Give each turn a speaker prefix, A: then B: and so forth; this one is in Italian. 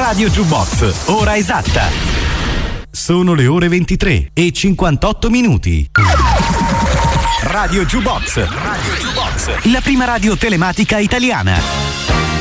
A: Radio Jukebox, ora esatta. Sono le ore 23 e 58 minuti. Radio Jukebox, la prima radio telematica italiana.